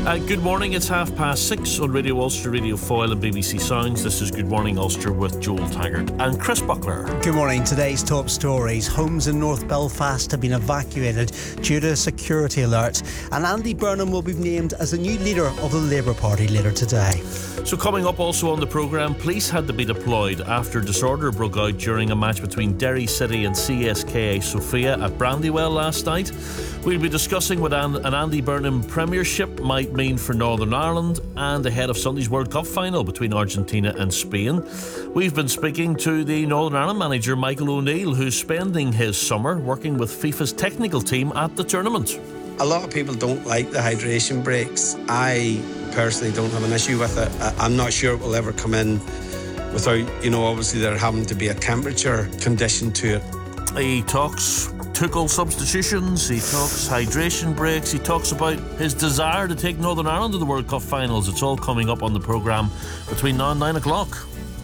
Good morning, it's 6:30 on Radio Ulster, Radio Foyle and BBC Sounds. This is Good Morning Ulster with Joel Taggart and Chris Buckler. Good morning. Today's top stories. Homes in North Belfast have been evacuated due to a security alert, and Andy Burnham will be named as the new leader of the Labour Party later today. So coming up also on the programme, police had to be deployed after disorder broke out during a match between Derry City and CSKA Sofia at Brandywell last night. We'll be discussing what an Andy Burnham premiership might mean for Northern Ireland and ahead of Sunday's World Cup final between Argentina and Spain. We've been speaking to the Northern Ireland manager Michael O'Neill, who's spending his summer working with FIFA's technical team at the tournament. A lot of people don't like the hydration breaks. I personally don't have an issue with it. I'm not sure it will ever come in without, obviously there having to be a temperature condition to it. He talks Tuchel substitutions, he talks hydration breaks, he talks about his desire to take Northern Ireland to the World Cup finals. It's all coming up on the programme between now and 9 o'clock.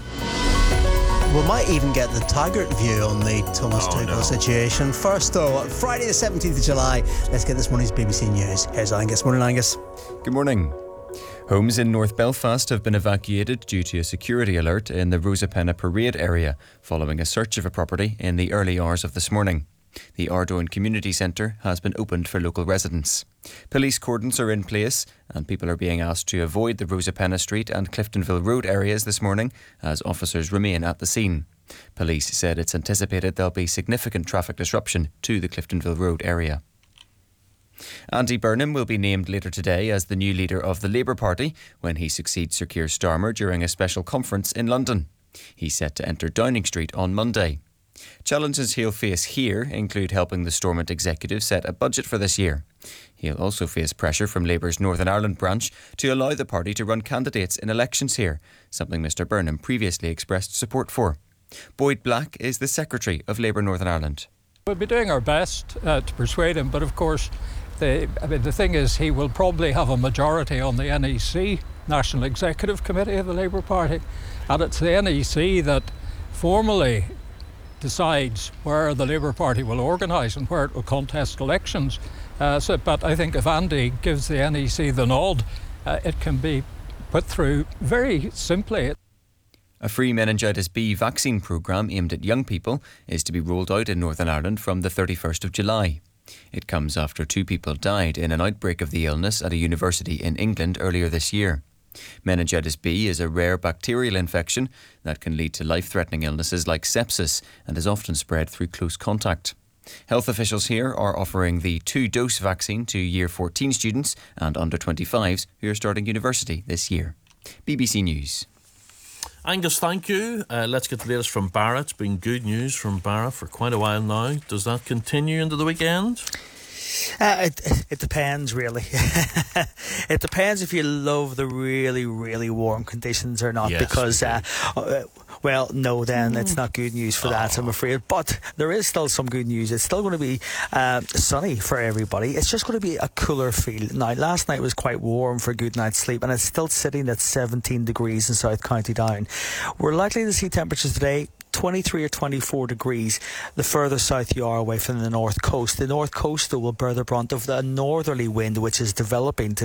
We might even get the Taggart view on the Thomas Tuchel situation. First though, Friday the 17th of July, let's get this morning's BBC News. Here's Angus. Morning, Angus. Good morning. Homes in North Belfast have been evacuated due to a security alert in the Rosapenna Parade area following a search of a property in the early hours of this morning. The Ardorn Community Centre has been opened for local residents. Police cordons are in place and people are being asked to avoid the Rosapenna Street and Cliftonville Road areas this morning as officers remain at the scene. Police said it's anticipated there'll be significant traffic disruption to the Cliftonville Road area. Andy Burnham will be named later today as the new leader of the Labour Party when he succeeds Sir Keir Starmer during a special conference in London. He's set to enter Downing Street on Monday. Challenges he'll face here include helping the Stormont executive set a budget for this year. He'll also face pressure from Labour's Northern Ireland branch to allow the party to run candidates in elections here, something Mr Burnham previously expressed support for. Boyd Black is the Secretary of Labour Northern Ireland. We'll be doing our best to persuade him, but of course the thing is he will probably have a majority on the NEC, National Executive Committee of the Labour Party, and it's the NEC that formally decides where the Labour Party will organise and where it will contest elections. But I think if Andy gives the NEC the nod, it can be put through very simply. A free meningitis B vaccine programme aimed at young people is to be rolled out in Northern Ireland from the 31st of July. It comes after 2 people died in an outbreak of the illness at a university in England earlier this year. Meningitis B is a rare bacterial infection that can lead to life-threatening illnesses like sepsis and is often spread through close contact. Health officials here are offering the 2-dose vaccine to Year 14 students and under 25s who are starting university this year. BBC News. Angus, thank you. Let's get the latest from Barra. It's been good news from Barra for quite a while now. Does that continue into the weekend? It depends, really. It depends if you love the really, really warm conditions or not. Yes, because, no, then it's not good news for that, I'm afraid. But there is still some good news. It's still going to be sunny for everybody. It's just going to be a cooler feel. Now, last night was quite warm for a good night's sleep, and it's still sitting at 17 degrees in South County Down. We're likely to see temperatures today 23 or 24 degrees the further south you are away from the north coast. The north coast, though, will bear the brunt of the northerly wind which is developing today.